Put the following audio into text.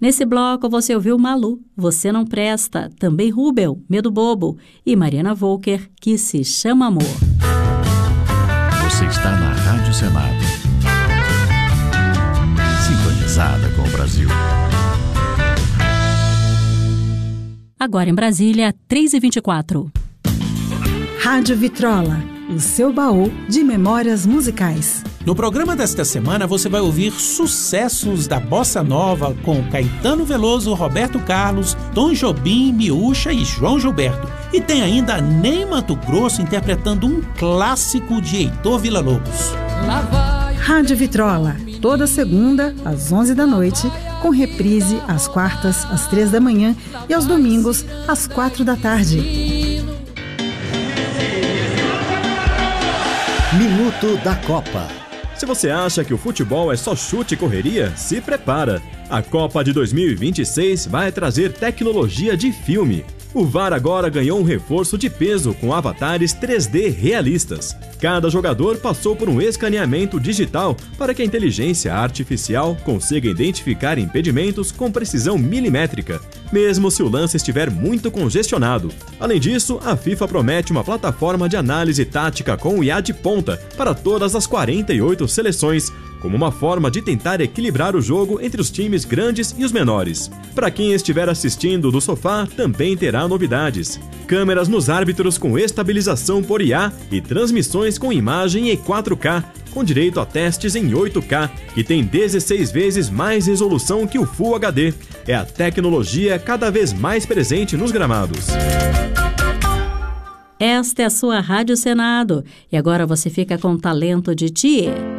Nesse bloco você ouviu Malu, Você Não Presta, também Rubel, Medo Bobo e Mariana Volker, Que Se Chama Amor. Você está na Rádio Senado, sintonizada com o Brasil. Agora em Brasília, 3h24. Rádio Vitrola, o seu baú de memórias musicais. No programa desta semana você vai ouvir sucessos da Bossa Nova com Caetano Veloso, Roberto Carlos, Tom Jobim, Miúcha e João Gilberto. E tem ainda Ney Matogrosso interpretando um clássico de Heitor Villa-Lobos. Rádio Vitrola, toda segunda às 11 da noite, com reprise às quartas às 3 da manhã e aos domingos às 4 da tarde. Minuto da Copa. Se você acha que o futebol é só chute e correria, se prepara. A Copa de 2026 vai trazer tecnologia de filme. O VAR agora ganhou um reforço de peso com avatares 3D realistas. Cada jogador passou por um escaneamento digital para que a inteligência artificial consiga identificar impedimentos com precisão milimétrica, mesmo se o lance estiver muito congestionado. Além disso, a FIFA promete uma plataforma de análise tática com IA de ponta para todas as 48 seleções, como uma forma de tentar equilibrar o jogo entre os times grandes e os menores. Para quem estiver assistindo do sofá, também terá novidades. Câmeras nos árbitros com estabilização por IA e transmissões com imagem em 4K, com direito a testes em 8K, que tem 16 vezes mais resolução que o Full HD. É a tecnologia cada vez mais presente nos gramados. Esta é a sua Rádio Senado. E agora você fica com o talento de Thier.